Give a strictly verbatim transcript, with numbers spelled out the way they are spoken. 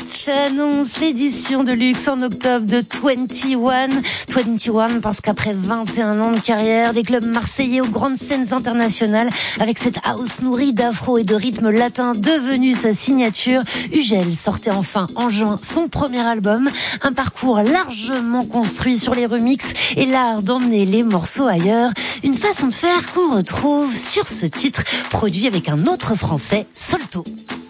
Catch annonce l'édition de luxe en octobre de vingt et un. vingt et un parce qu'après vingt et un ans de carrière, des clubs marseillais aux grandes scènes internationales, avec cette house nourrie d'afro et de rythme latin devenu sa signature, Ugel sortait enfin en juin son premier album, un parcours largement construit sur les remixes et l'art d'emmener les morceaux ailleurs, une façon de faire qu'on retrouve sur ce titre produit avec un autre français, Solto.